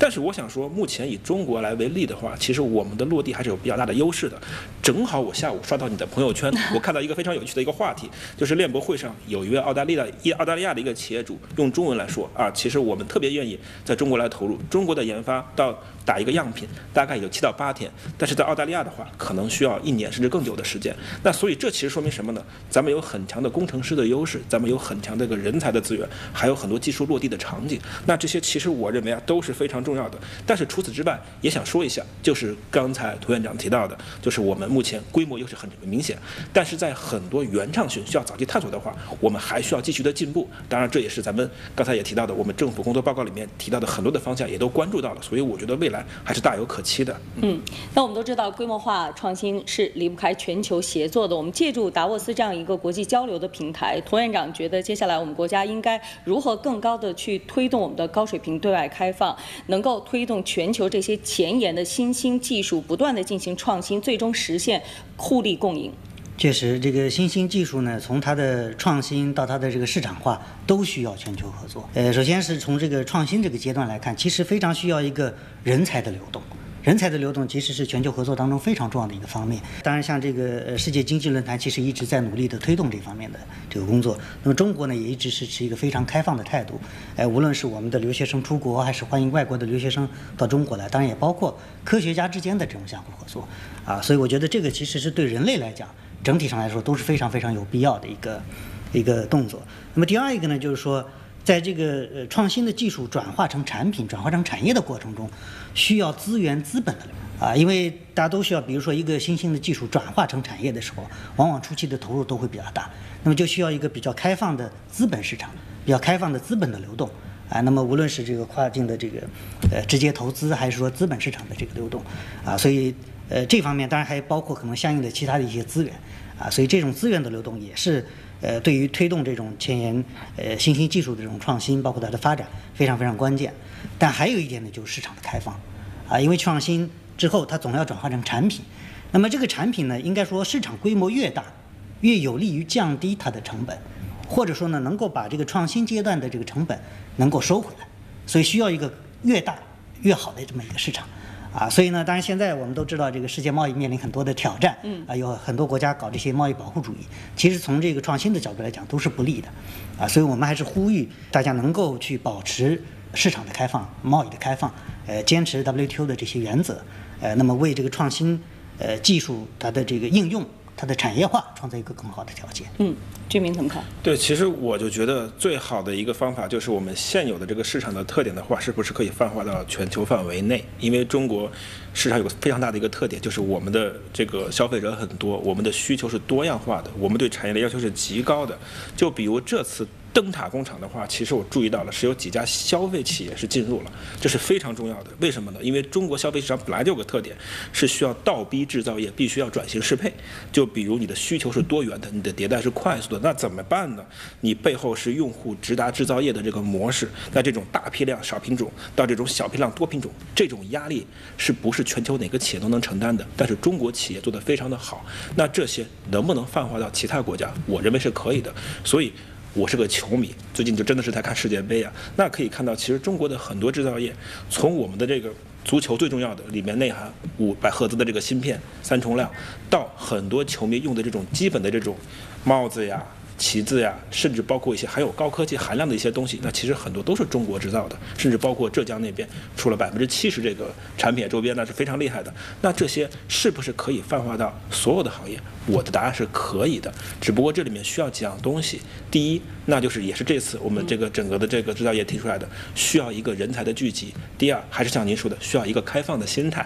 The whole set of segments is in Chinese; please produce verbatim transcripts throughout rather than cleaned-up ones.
但是我想说，目前以中国来为例的话，其实我们的落地还是有比较大的优势的。正好我下午刷到你的朋友圈，我看到一个非常有趣的一个话题，就是链博会上有一位澳大利亚一澳大利亚的一个企业主用中文来说啊，其实我们特别愿意在中国来投入，中国的研发到打一个样品大概有七到八天，但是在澳大利亚的话，可能需要一年甚至更久的时间。那所以这其实说明什么呢？咱们有很强的工程师的优势，咱们有很强的这个人才的资源，还有很多技术落地的场景。那这些其实我认为啊都是非常重要的。但是除此之外，也想说一下，就是刚才涂院长提到的，就是我们目前规模优势很明显，但是在很多原创性需要早期探索的话，我们还需要继续的进步。当然，这也是咱们刚才也提到的，我们政府工作报告里面提到的很多的方向也都关注到了。所以我觉得未来还是大有可期的。 嗯，那我们都知道，规模化创新是离不开全球协作的。我们借助达沃斯这样一个国际交流的平台，涂院长觉得接下来我们国家应该如何更高的去推动我们的高水平对外开放，能够推动全球这些前沿的新兴技术不断的进行创新，最终实现互利共赢。 确实，这个新兴技术呢，从它的创新到它的这个市场化，都需要全球合作。呃，首先是从这个创新这个阶段来看，其实非常需要一个人才的流动。人才的流动其实是全球合作当中非常重要的一个方面。当然，像这个呃世界经济论坛其实一直在努力的推动这方面的这个工作。那么中国呢，也一直是持一个非常开放的态度。呃，无论是我们的留学生出国，还是欢迎外国的留学生到中国来，当然也包括科学家之间的这种相互合作。啊，所以我觉得这个其实是对人类来讲，整体上来说都是非常非常有必要的一个一个动作。那么第二一个呢，就是说，在这个呃创新的技术转化成产品、转化成产业的过程中，需要资源资本的啊，因为大家都需要，比如说一个新兴的技术转化成产业的时候，往往初期的投入都会比较大，那么就需要一个比较开放的资本市场，比较开放的资本的流动啊。那么无论是这个跨境的这个呃直接投资，还是说资本市场的这个流动啊，所以呃这方面当然还包括可能相应的其他的一些资源啊，所以这种资源的流动也是。呃，对于推动这种前沿呃新兴技术的这种创新，包括它的发展，非常非常关键。但还有一点呢，就是市场的开放，啊，因为创新之后它总要转化成产品，那么这个产品呢，应该说市场规模越大，越有利于降低它的成本，或者说呢，能够把这个创新阶段的这个成本能够收回来，所以需要一个越大越好的这么一个市场。啊，所以呢，当然现在我们都知道，这个世界贸易面临很多的挑战，嗯，啊，有很多国家搞这些贸易保护主义，其实从这个创新的角度来讲都是不利的，啊，所以我们还是呼吁大家能够去保持市场的开放、贸易的开放，呃，坚持 W T O 的这些原则，呃，那么为这个创新，呃，技术它的这个应用、它的产业化创造一个更好的条件。 嗯，居民怎么看？ 对，其实我就觉得最好的一个方法就是我们现有的这个市场的特点的话，是不是可以泛化到全球范围内？因为中国市场有个非常大的一个特点，就是我们的这个消费者很多，我们的需求是多样化的，我们对产业的要求是极高的。就比如这次灯塔工厂的话，其实我注意到了是有几家消费企业是进入了，这是非常重要的。为什么呢？因为中国消费市场本来就有个特点，是需要倒逼制造业必须要转型适配。就比如你的需求是多元的，你的迭代是快速的，那怎么办呢？你背后是用户直达制造业的这个模式，那这种大批量少品种到这种小批量多品种，这种压力是不是全球哪个企业都能承担的？但是中国企业做得非常的好，那这些能不能泛化到其他国家？我认为是可以的。所以我是个球迷，最近就真的是在看世界杯啊。那可以看到，其实中国的很多制造业，从我们的这个足球最重要的里面内含五百赫兹的这个芯片三重量，到很多球迷用的这种基本的这种帽子呀、旗子呀，甚至包括一些含有高科技含量的一些东西，那其实很多都是中国制造的，甚至包括浙江那边出了百分之七十这个产品周边，那是非常厉害的。那这些是不是可以泛化到所有的行业？我的答案是可以的，只不过这里面需要几样东西。第一，那就是也是这次我们这个整个的这个制造业提出来的，需要一个人才的聚集。第二，还是像您说的，需要一个开放的心态。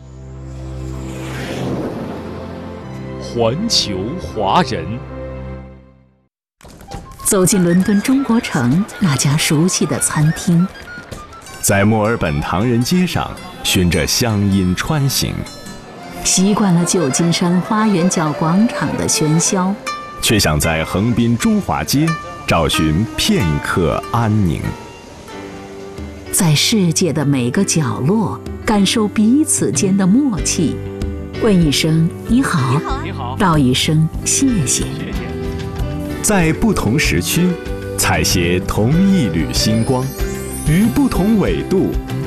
环球华人。 走进伦敦中国城那家熟悉的餐厅， 在墨尔本唐人街上循着乡音穿行， 习惯了旧金山花园角广场的喧嚣， 却想在横滨中华街找寻片刻安宁。 在世界的每个角落感受彼此间的默契，问一声你好， 你好， 道一声谢谢。 在不同时区采撷同一缕星光，于不同纬度